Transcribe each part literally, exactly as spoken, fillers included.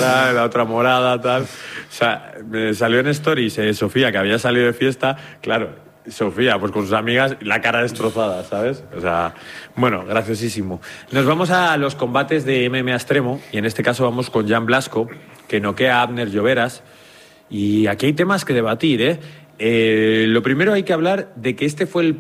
negra, la otra morada, tal. O sea, me salió en stories eh, Sofía, que había salido de fiesta, claro, Sofía, pues con sus amigas, la cara destrozada, ¿sabes? O sea, bueno, graciosísimo. Nos vamos a los combates de M M A extremo, y en este caso vamos con Jan Blasco, que noquea a Abner Lloveras, y aquí hay temas que debatir, ¿eh? Eh, lo primero hay que hablar de que este fue el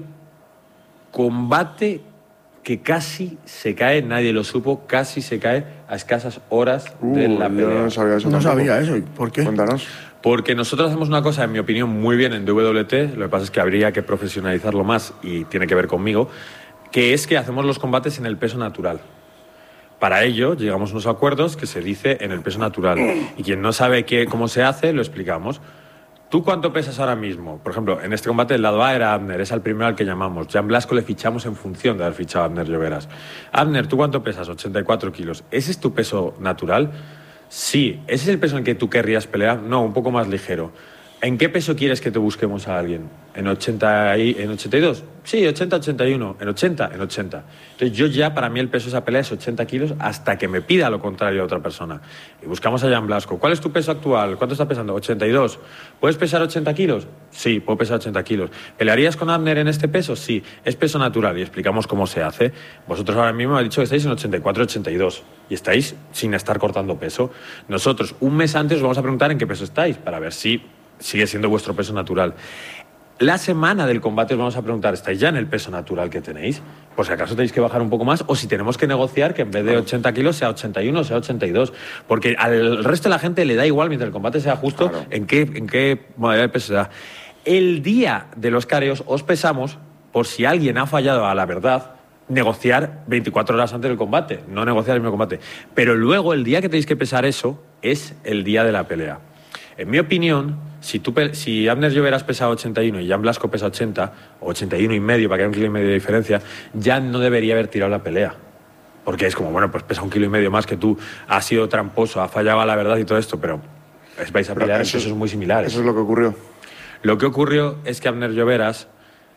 combate que casi se cae, nadie lo supo, casi se cae a escasas horas uh, de la pelea. Yo no sabía eso. No tampoco. sabía eso. ¿Por qué? Cuéntanos. Porque nosotros hacemos una cosa, en mi opinión, muy bien en W W T, lo que pasa es que habría que profesionalizarlo más y tiene que ver conmigo, que es que hacemos los combates en el peso natural. Para ello, llegamos a unos acuerdos que se dice en el peso natural. Y quien no sabe qué, cómo se hace, lo explicamos. ¿Tú cuánto pesas ahora mismo? Por ejemplo, en este combate el lado A era Abner, es el primero al que llamamos. Jan Blasco le fichamos en función de haber fichado a Abner Lloveras. Abner, ¿tú cuánto pesas? ochenta y cuatro kilos. ¿Ese es tu peso natural? Sí. ¿Ese es el peso en que tú querrías pelear? No, un poco más ligero. ¿En qué peso quieres que te busquemos a alguien? ¿En ochenta y, en ochenta y dos? Sí, ochenta, ochenta y uno. ¿En ochenta? En ochenta. Entonces yo ya, para mí el peso de esa pelea es ochenta kilos hasta que me pida lo contrario a otra persona. Y buscamos a Jan Blasco. ¿Cuál es tu peso actual? ¿Cuánto está pesando? ochenta y dos. ¿Puedes pesar ochenta kilos? Sí, puedo pesar ochenta kilos. ¿Pelearías con Abner en este peso? Sí. Es peso natural y explicamos cómo se hace. Vosotros ahora mismo me habéis dicho que estáis en ochenta y cuatro, ochenta y dos y estáis sin estar cortando peso. Nosotros, un mes antes, os vamos a preguntar en qué peso estáis para ver si sigue siendo vuestro peso natural. La semana del combate os vamos a preguntar, ¿estáis ya en el peso natural que tenéis? Por si acaso tenéis que bajar un poco más, o si tenemos que negociar que en vez de ochenta kilos sea ochenta y uno o sea ochenta y dos. Porque al resto de la gente le da igual, mientras el combate sea justo, claro, en qué, en qué modalidad de peso se da. El día de los careos os pesamos por si alguien ha fallado a la verdad, negociar veinticuatro horas antes del combate, no negociar el mismo combate. Pero luego el día que tenéis que pesar eso es el día de la pelea. En mi opinión, si, tú, si Abner Lloveras pesa ochenta y uno y Jan Blasco pesa ochenta, o ochenta y uno y medio, para que haya un kilo y medio de diferencia, Jan no debería haber tirado la pelea. Porque es como, bueno, pues pesa un kilo y medio más que tú, ha sido tramposo, ha fallado a la verdad y todo esto, pero vais a pelear en pesos muy similares. Eso es lo que ocurrió. Lo que ocurrió es que Abner Lloveras,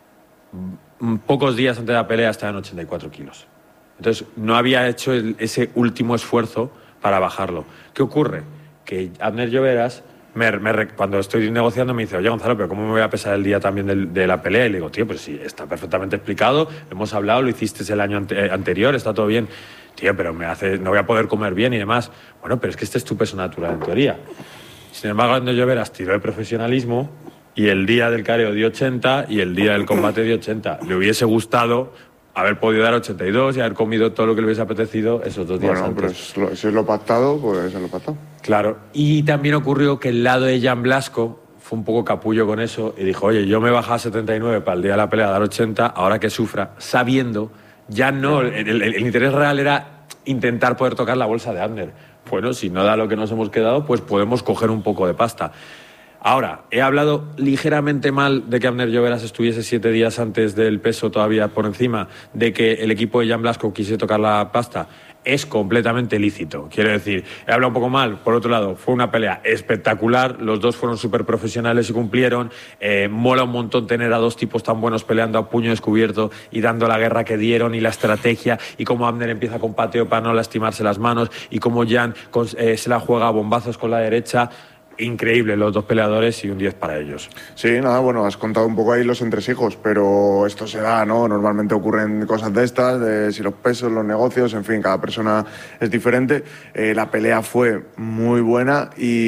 pocos días antes de la pelea, estaba en ochenta y cuatro kilos. Entonces, no había hecho el, ese último esfuerzo para bajarlo. ¿Qué ocurre? Que Abner Lloveras... Me, me, cuando estoy negociando me dice, oye Gonzalo, pero ¿cómo me voy a pesar el día también de, de la pelea? Y le digo, tío, pues sí, está perfectamente explicado, hemos hablado, lo hiciste el año ante, anterior, está todo bien. Tío, pero me hace, no voy a poder comer bien y demás. Bueno, pero es que este es tu peso natural en teoría. Sin embargo, Abner Lloveras tiró de profesionalismo y el día del careo dio ochenta y el día del combate dio ochenta. Le hubiese gustado haber podido dar ochenta y dos y haber comido todo lo que le hubiese apetecido esos dos días bueno, antes. Bueno, pero es lo, si es lo pactado, pues es lo pactado. Claro. Y también ocurrió que el lado de Jan Blasco fue un poco capullo con eso y dijo, oye, yo me he bajado a setenta y nueve para el día de la pelea a dar ochenta, ahora que sufra, sabiendo, ya no, el, el, el interés real era intentar poder tocar la bolsa de Abner. Bueno, si no da lo que nos hemos quedado, pues podemos coger un poco de pasta. Ahora, he hablado ligeramente mal de que Abner Lloveras estuviese siete días antes del peso todavía por encima, de que el equipo de Jan Blasco quisiese tocar la pasta. Es completamente lícito. Quiero decir, he hablado un poco mal. Por otro lado, fue una pelea espectacular. Los dos fueron súper profesionales y cumplieron. Eh, mola un montón tener a dos tipos tan buenos peleando a puño descubierto y dando la guerra que dieron y la estrategia y cómo Abner empieza con pateo para no lastimarse las manos y cómo Jan eh, se la juega a bombazos con la derecha. Increíble los dos peleadores y un diez para ellos. Sí, nada, bueno, has contado un poco ahí los entresijos, pero esto se da, ¿no? Normalmente ocurren cosas de estas, de si los pesos, los negocios, en fin, cada persona es diferente. Eh, la pelea fue muy buena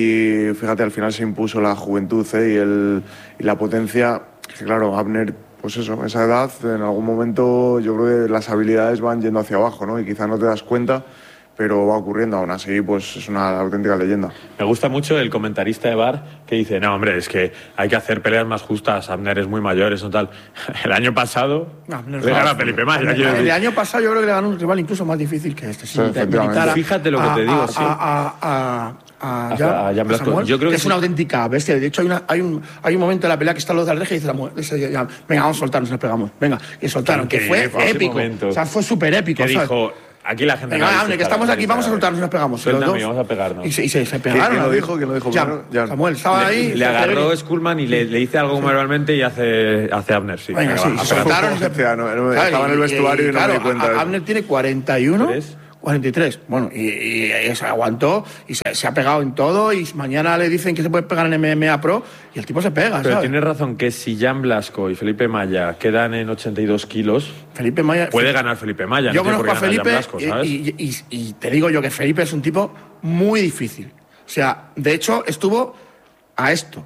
y fíjate, al final se impuso la juventud ¿eh? y, el, y la potencia. Que claro, Abner, pues eso, esa edad, en algún momento yo creo que las habilidades van yendo hacia abajo, ¿no? Y quizás no te das cuenta, pero va ocurriendo. Aún así, pues es una auténtica leyenda. Me gusta mucho el comentarista de bar que dice, no, hombre, es que hay que hacer peleas más justas, Abner es muy mayor, eso tal. El año pasado no, le ganó a Felipe Maya. El, el año pasado yo creo que le ganó un rival incluso más difícil que este. Sí, efectivamente. Fíjate lo que a, te digo, a, sí. A, a, a, a, Jan, a Jan Blasco. Samuel, yo creo que, que es sí. una auténtica bestia. De hecho, hay, una, hay, un, hay un momento en la pelea que están los de la reja y dice, la mujer, dice Jan, venga, vamos a soltarnos, nos pegamos. Venga, y soltaron, que fue épico. O sea, fue súper épico. Que dijo... Aquí la gente... Venga, Abner, que estamos aquí, vamos a soltarnos y nos pegamos. Suéltame, vamos a pegarnos. Y se, y se, se pegaron. ¿Quién lo dijo? ¿Quién lo dijo? Jan, Jan. Samuel, estaba le, ahí... Le agarró Skullman y le, le dice algo sí. verbalmente y hace, hace Abner, sí. Venga, sí, se soltaron. Estaba en el vestuario y, y no claro, me di cuenta. Abner tiene cuarenta y uno. ¿Tres? cuarenta y tres. Bueno, y, y, y se aguantó y se, se ha pegado en todo y mañana le dicen que se puede pegar en M M A Pro y el tipo se pega, Pero ¿sabes? tienes razón que si Jan Blasco y Felipe Maya quedan en ochenta y dos kilos, Felipe Maya... puede ganar Felipe Maya. Yo no conozco a Felipe Blasco, ¿sabes? Y, y, y, y te digo yo que Felipe es un tipo muy difícil. O sea, de hecho, estuvo a esto.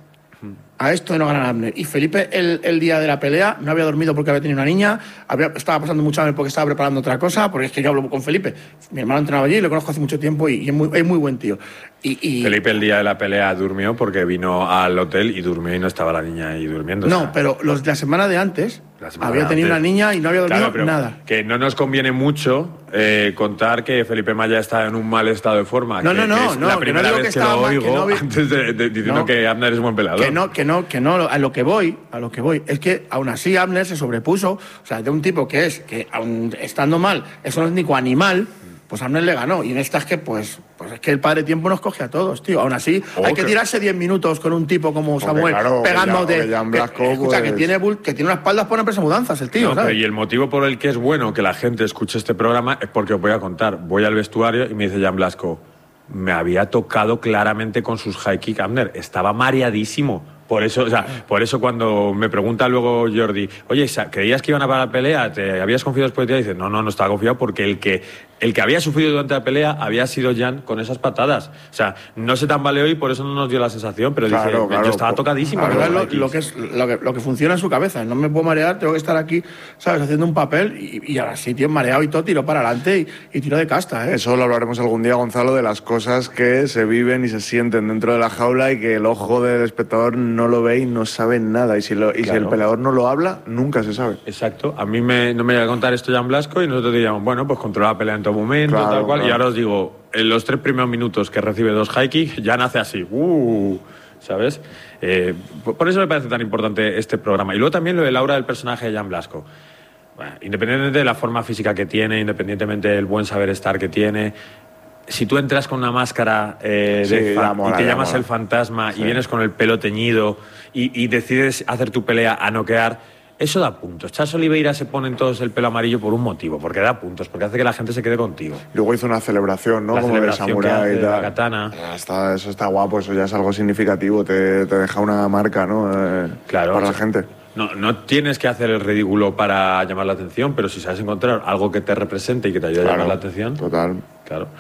A esto de no ganar Abner. Y Felipe, el, el día de la pelea, no había dormido porque había tenido una niña, había, estaba pasando mucho hambre porque estaba preparando otra cosa, porque es que yo hablo con Felipe. Mi hermano entrenaba allí, lo conozco hace mucho tiempo y, y es, muy, es muy buen tío. Y, y... Felipe el día de la pelea durmió porque vino al hotel y durmió y no estaba la niña ahí durmiendo. No, o sea, pero los, la semana de antes había de tenido antes. una niña y no había dormido Claro, pero nada. Que no nos conviene mucho eh, contar que Felipe Maya está en un mal estado de forma. No, que, no, no, que es no, la que primera no digo vez que que, lo estaba mal, oigo que no vi- antes de, de- diciendo No. que Abner es buen peleador. Que no, que no, que no, a lo que voy, a lo que voy, es que aún así Abner se sobrepuso, o sea, de un tipo que es, que aún estando mal, es un único animal, pues Abner le ganó. Y en estas que, pues, pues es que el padre tiempo nos coge a todos, tío. Aún así, Oh, hay que que- tirarse diez minutos con un tipo como Samuel, claro, que pegando ya- de... que Jan que- Blasco, escucha, que pues- tiene, bul- que tiene una espalda para empresa mudanzas, el tío, No, ¿sabes? pero y el motivo por el que es bueno que la gente escuche este programa es porque os voy a contar. Voy al vestuario y me dice Jan Blasco, me había tocado claramente con sus high kick Abner, estaba mareadísimo. Por eso, o sea, por eso cuando me pregunta luego Jordi, oye, ¿creías que iban a parar la pelea? ¿Te habías confiado después de ti? Dice, no, no, no estaba confiado porque el que, el que había sufrido durante la pelea había sido Jan con esas patadas. O sea, no se tambaleó y por eso no nos dio la sensación, pero Claro, dice, claro, yo estaba po- tocadísimo. La con verdad los es high lo, lo, kicks. que es, lo, que, lo que funciona en su cabeza. No me puedo marear, tengo que estar aquí, ¿sabes? Haciendo un papel y, y ahora sí, tío, mareado y todo, tiro para adelante y, y tiro de casta, ¿eh? Eso lo hablaremos algún día, Gonzalo, de las cosas que se viven y se sienten dentro de la jaula y que el ojo del espectador no lo ve y no sabe nada. Y si, lo, y si Claro. el peleador no lo habla, nunca se sabe. Exacto. A mí me, no me llega a contar esto Jan Blasco y nosotros diríamos, bueno, pues controla la pelea en todo momento, Claro, tal cual. claro. Y ahora os digo, en los tres primeros minutos que recibe dos high kicks, ya nace así. Uh, ¿Sabes? Eh, por por eso me parece tan importante este programa. Y luego también lo del aura del personaje de Jan Blasco. Bueno, independientemente de la forma física que tiene, independientemente del buen saber estar que tiene, si tú entras con una máscara eh, Sí, de fa- ya mola, y te ya llamas mola. el fantasma Sí. y vienes con el pelo teñido y, y decides hacer tu pelea a noquear, eso da puntos. Chas Oliveira se ponen todos el pelo amarillo por un motivo, porque da puntos, porque hace que la gente se quede contigo. Luego hizo una celebración, ¿no? La Como de celebración que samurái hace y de tal. la katana. Ya está, eso está guapo, eso ya es algo significativo, te, te deja una marca, ¿no? Eh, Claro, para o la sea, gente. No, no tienes que hacer el ridículo para llamar la atención, pero si sabes encontrar algo que te represente y que te ayude a Claro, llamar la atención, Total. claro.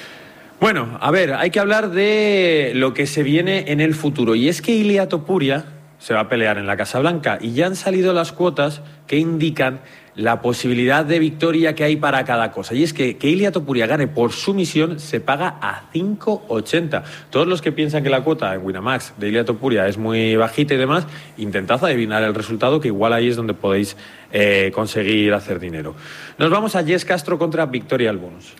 Bueno, a ver, hay que hablar de lo que se viene en el futuro. Y es que Ilia Topuria se va a pelear en la Casa Blanca y ya han salido las cuotas que indican la posibilidad de victoria que hay para cada cosa. Y es que que Ilia Topuria gane por sumisión se paga a cinco ochenta. Todos los que piensan que la cuota en Winamax de Ilia Topuria es muy bajita y demás, intentad adivinar el resultado, que igual ahí es donde podéis eh, conseguir hacer dinero. Nos vamos a Jess Castro contra Victoria Albonus.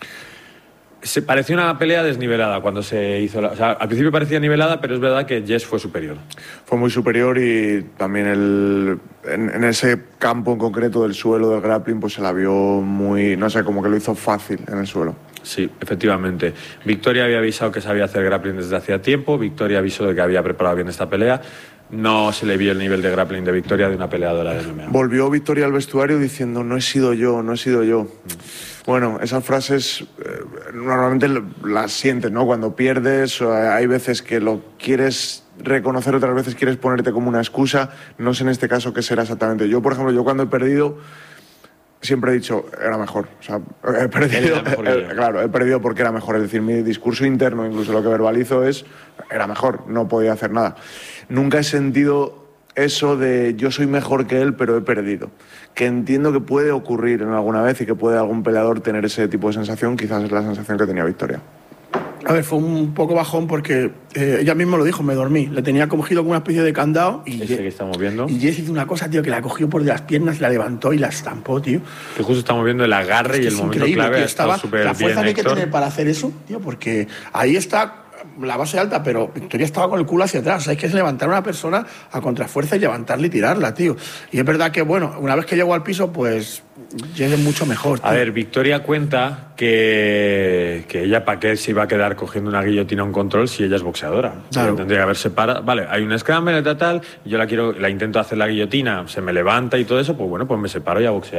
Se pareció una pelea desnivelada cuando se hizo la, o sea, al principio parecía nivelada, pero es verdad que Jess fue superior. Fue muy superior y también el, en, en ese campo en concreto del suelo del grappling pues se la vio muy, no sé, como que lo hizo fácil en el suelo. Sí, efectivamente. Victoria había avisado que sabía hacer grappling desde hacía tiempo. Victoria avisó de que había preparado bien esta pelea. No se le vio el nivel de grappling de Victoria de una peleadora de M M A. Volvió Victoria al vestuario diciendo no he sido yo, no he sido yo. Bueno, esas frases eh, normalmente las sientes, ¿no? Cuando pierdes, o hay veces que lo quieres reconocer, otras veces quieres ponerte como una excusa. No sé en este caso qué será exactamente. Yo, por ejemplo, yo cuando he perdido siempre he dicho era mejor. O sea, he perdido, Era mejor que eh, yo. claro, he perdido porque era mejor. Es decir, mi discurso interno, incluso lo que verbalizo es era mejor, no podía hacer nada. Nunca he sentido eso de yo soy mejor que él, pero he perdido. Que entiendo que puede ocurrir en alguna vez y que puede algún peleador tener ese tipo de sensación, quizás es la sensación que tenía Victoria. A ver, fue un poco bajón porque eh, ella misma lo dijo, me dormí. Le tenía cogido como una especie de candado y, Ese que estamos viendo. y Jess hizo una cosa, tío, que la cogió por de las piernas, la levantó y la estampó, tío. Que justo estamos viendo el agarre Es que y el es momento increíble, clave. tío, Ha estado estaba, súper la fuerza bien, que hay que Héctor. tener para hacer eso, tío, porque ahí está la base alta, pero Victoria estaba con el culo hacia atrás. O sea, hay que levantar a una persona a contrafuerza y levantarla y tirarla, tío. Y es verdad que, bueno, una vez que llegó al piso, pues llegue mucho mejor, tío. A ver, Victoria cuenta que, que ella para qué se iba a quedar cogiendo una guillotina a un control si ella es boxeadora. Claro. Tendría que haberse parado. Vale, hay un scramble, tal, tal, yo la quiero, la intento hacer la guillotina, se me levanta y todo eso, pues bueno, pues me separo y a boxear.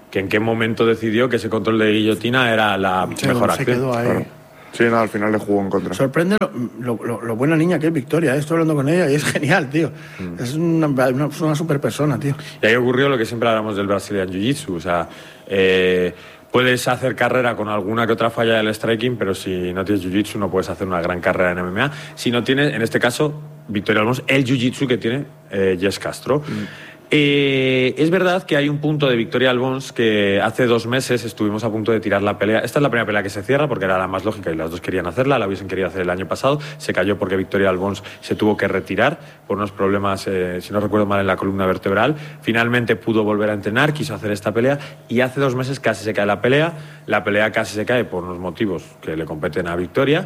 que en qué momento decidió que ese control de guillotina era la Sí, mejor se acción. quedó ahí. Claro. Sí, no, al final le jugó en contra. Sorprende lo, lo, lo, lo buena niña que es Victoria. ¿eh? Estoy hablando con ella y es genial, tío. Mm. Es una, una, una super persona, tío. Y ahí ocurrió lo que siempre hablamos del Brazilian Jiu-Jitsu. O sea, eh, puedes hacer carrera con alguna que otra falla del striking, pero si no tienes Jiu-Jitsu no puedes hacer una gran carrera en M M A. Si no tienes, en este caso, Victoria Albons, el Jiu-Jitsu que tiene eh, Jess Castro. Mm. Eh, es verdad que hay un punto de Victoria Albons que hace dos meses estuvimos a punto de tirar la pelea. Esta es la primera pelea que se cierra porque era la más lógica y las dos querían hacerla, la hubiesen querido hacer el año pasado. Se cayó porque Victoria Albons se tuvo que retirar por unos problemas, eh, si no recuerdo mal, en la columna vertebral. Finalmente pudo volver a entrenar, quiso hacer esta pelea y hace dos meses casi se cae la pelea. La pelea casi se cae por unos motivos que le competen a Victoria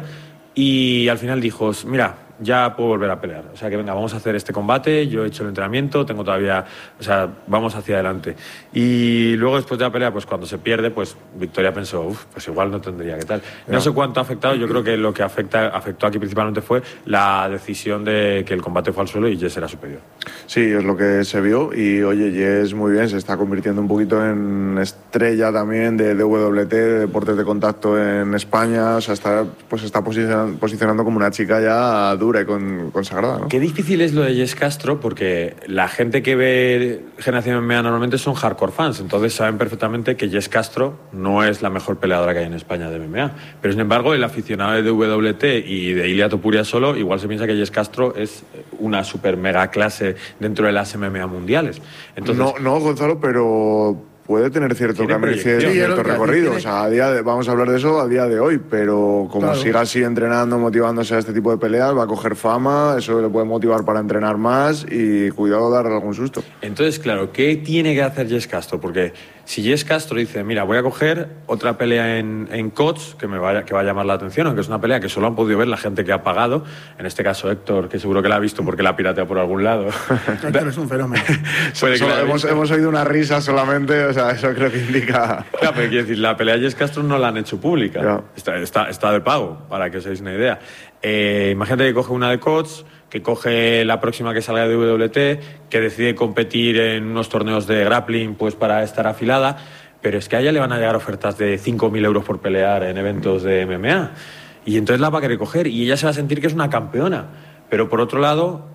y al final dijo, mira, ya puedo volver a pelear. O sea, que venga, vamos a hacer este combate, yo he hecho el entrenamiento, tengo todavía... O sea, vamos hacia adelante. Y luego, después de la pelea, pues cuando se pierde, pues Victoria pensó, uff, pues igual no tendría que tal. No, no sé cuánto ha afectado, yo creo que lo que afecta, afectó aquí principalmente fue la decisión de que el combate fue al suelo y Jess era superior. Sí, es lo que se vio y, oye, Jess muy bien, se está convirtiendo un poquito en estrella también de D W T, de deportes de contacto en España, o sea, está, pues está posicionando, posicionando como una chica ya dura y con, consagrada, ¿no? Qué difícil es lo de Jess Castro porque la gente que ve Generación M M A normalmente son hardcore fans, entonces saben perfectamente que Jess Castro no es la mejor peleadora que hay en España de M M A, pero sin embargo el aficionado de D W T y de Ilia Topuria solo igual se piensa que Jess Castro es una super mega clase dentro de las M M A mundiales. Entonces, no, no, Gonzalo, pero puede tener cierto cambio, cierto, sí, cierto recorrido. Tiene... O sea, a día de, vamos a hablar de eso a día de hoy, pero como claro. siga así entrenando, motivándose a este tipo de peleas, va a coger fama, eso le puede motivar para entrenar más y cuidado darle algún susto. Entonces, claro, ¿qué tiene que hacer Jess Castro? Porque si Jess Castro dice, mira, voy a coger otra pelea en, en C O T S que me vaya, que va a llamar la atención, aunque es una pelea que solo han podido ver la gente que ha pagado, en este caso Héctor, que seguro que la ha visto porque la ha pirateado por algún lado. Héctor es un fenómeno. Puede que hemos, hemos oído una risa solamente, o sea, eso creo que indica... Claro, pero quiero decir, la pelea de Jess Castro no la han hecho pública, yeah. está, está, está de pago, para que os hagáis una idea. Eh, imagínate que coge una de C O T S, que coge la próxima que salga de D W T, que decide competir en unos torneos de grappling pues para estar afilada, pero es que a ella le van a llegar ofertas de cinco mil euros por pelear en eventos de M M A y entonces la va a querer coger y ella se va a sentir que es una campeona, pero por otro lado,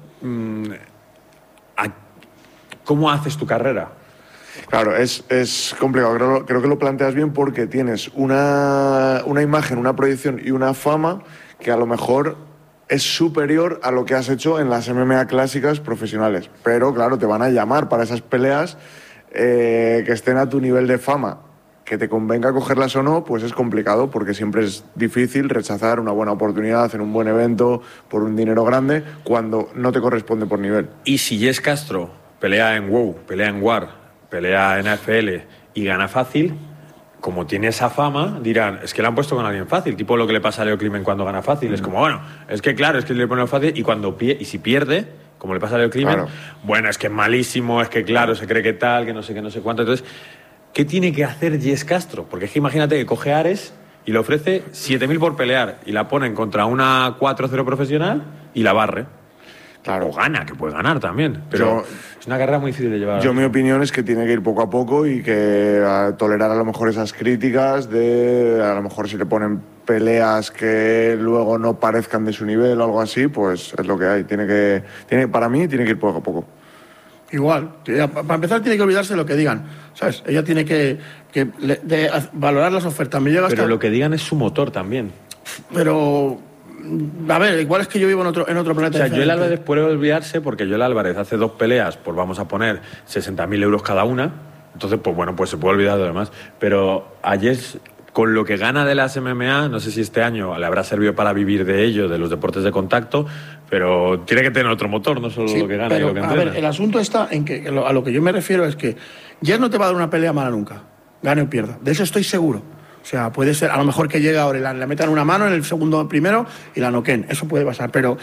¿cómo haces tu carrera? Claro, es, es complicado, creo, creo que lo planteas bien porque tienes una, una imagen, una proyección y una fama que a lo mejor es superior a lo que has hecho en las M M A clásicas profesionales. Pero, claro, te van a llamar para esas peleas eh, que estén a tu nivel de fama. Que te convenga cogerlas o no, pues es complicado porque siempre es difícil rechazar una buena oportunidad en un buen evento por un dinero grande cuando no te corresponde por nivel. Y si Jess Castro pelea en WOW, pelea en WAR, pelea en N F L y gana fácil... Como tiene esa fama, dirán, es que la han puesto con alguien fácil, tipo lo que le pasa a Leo Climen cuando gana fácil. Mm. Es como, bueno, es que claro, es que le pone fácil y cuando pie y si pierde, como le pasa a Leo Climen, claro. bueno, es que es malísimo, es que claro, se cree que tal, que no sé qué, no sé cuánto. Entonces, ¿qué tiene que hacer Jess Castro? Porque es que imagínate que coge a Ares y le ofrece siete mil por pelear y la ponen contra una cuatro cero profesional y la barre. Claro. O gana, que puede ganar también. Pero yo, es una carrera muy difícil de llevar. Yo, mi opinión es que tiene que ir poco a poco y que a tolerar a lo mejor esas críticas de a lo mejor si le ponen peleas que luego no parezcan de su nivel o algo así, pues es lo que hay. Tiene que, tiene, para mí, tiene que ir poco a poco. Igual. Para empezar, tiene que olvidarse de lo que digan. ¿Sabes? Ella tiene que, que de, de valorar las ofertas. Me llega Pero hasta... lo que digan es su motor también. Pero... A ver, igual es que yo vivo en otro, en otro planeta. O sea, Joel Álvarez puede olvidarse porque Joel Álvarez hace dos peleas, pues vamos a poner sesenta mil euros cada una. Entonces, pues bueno, pues se puede olvidar de lo demás. Pero a Jess, con lo que gana de las M M A, no sé si este año le habrá servido para vivir de ello, de los deportes de contacto, pero tiene que tener otro motor, no solo sí, lo que gana pero, y lo que entrena. entrena. A ver, el asunto está en que a lo que yo me refiero es que Jess no te va a dar una pelea mala nunca, gane o pierda. De eso estoy seguro. O sea, puede ser, a lo mejor que llegue ahora y la, la metan una mano en el segundo primero y la noqueen. Eso puede pasar, pero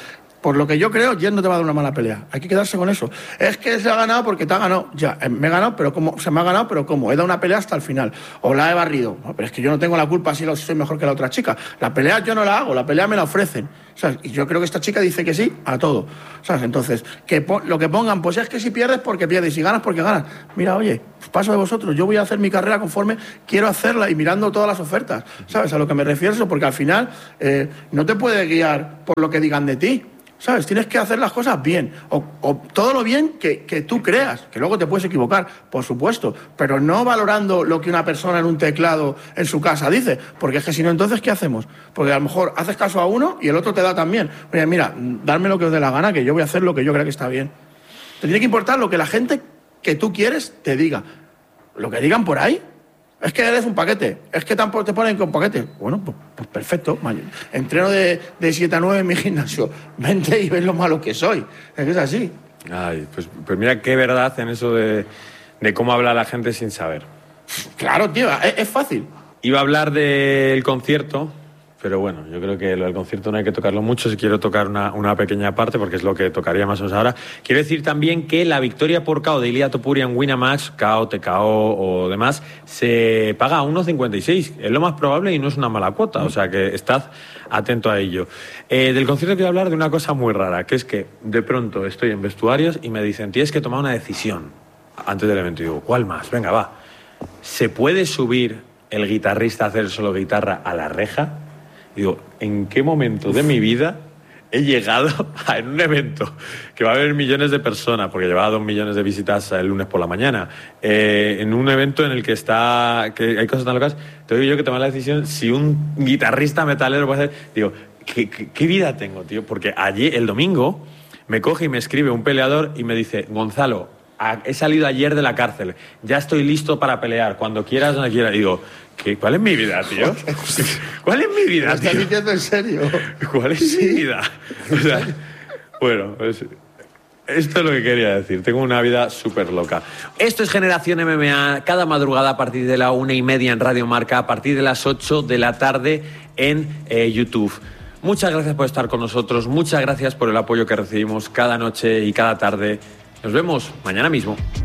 por lo que yo creo, Jet no te va a dar una mala pelea. Hay que quedarse con eso. Es que se ha ganado porque te ha ganado. Ya, me he ganado, pero ¿cómo? Se me ha ganado, pero ¿cómo? He dado una pelea hasta el final. O la he barrido. No, pero es que yo no tengo la culpa si soy mejor que la otra chica. La pelea yo no la hago, la pelea me la ofrecen. ¿Sabes? Y yo creo que esta chica dice que sí a todo. ¿Sabes? Entonces, que lo que pongan, pues es que si pierdes porque pierdes, si ganas porque ganas. Mira, oye, paso de vosotros. Yo voy a hacer mi carrera conforme quiero hacerla y mirando todas las ofertas. ¿Sabes? A lo que me refiero eso, porque al final eh, no te puedes guiar por lo que digan de ti. ¿Sabes? Tienes que hacer las cosas bien, o, o todo lo bien que, que tú creas, que luego te puedes equivocar, por supuesto, pero no valorando lo que una persona en un teclado en su casa dice, porque es que si no, entonces, ¿qué hacemos? Porque a lo mejor haces caso a uno y el otro te da también. Oye, mira, darme lo que os dé la gana, que yo voy a hacer lo que yo creo que está bien. Te tiene que importar lo que la gente que tú quieres te diga. Lo que digan por ahí. Es que eres un paquete, es que tampoco te ponen con paquete. Bueno, pues, pues perfecto. Entreno de, de siete a nueve en mi gimnasio. Vente y ves lo malo que soy. Es que es así. Ay, pues, pues mira qué verdad en eso de, de cómo habla la gente sin saber. Claro, tío, es, es fácil. Iba a hablar del concierto, pero bueno, yo creo que lo del concierto no hay que tocarlo mucho. Si quiero tocar una, una pequeña parte, porque es lo que tocaría más o menos ahora. Quiero decir también que la victoria por K O de Ilia Topuria en Winamax, K O, T K O o demás, se paga a uno cincuenta y seis. Es lo más probable y no es una mala cuota. O sea que estad atento a ello. Eh, del concierto quiero hablar de una cosa muy rara, que es que de pronto estoy en vestuarios y me dicen, tienes que tomar una decisión antes del evento. Y digo, ¿cuál más? Venga, va. ¿Se puede subir el guitarrista a hacer solo guitarra a la reja? Digo, ¿en qué momento de mi vida he llegado a en un evento que va a haber millones de personas, porque llevaba dos millones de visitas el lunes por la mañana, eh, en un evento en el que está que hay cosas tan locas, te digo yo que tomar la decisión si un guitarrista metalero puede hacer? Digo, ¿qué, qué, qué vida tengo, tío? Porque ayer, el domingo, me coge y me escribe un peleador y me dice, Gonzalo, he salido ayer de la cárcel, ya estoy listo para pelear, cuando quieras, donde quieras. Y digo, ¿qué? ¿Cuál es mi vida, tío? ¿Cuál es mi vida, ¿Me estás tío? diciendo en serio? ¿Cuál es Sí. mi vida? O sea, bueno, pues esto es lo que quería decir. Tengo una vida súper loca. Esto es Generación M M A, cada madrugada a partir de la una y media en Radio Marca, a partir de las ocho de la tarde en eh, YouTube. Muchas gracias por estar con nosotros, muchas gracias por el apoyo que recibimos cada noche y cada tarde. Nos vemos mañana mismo.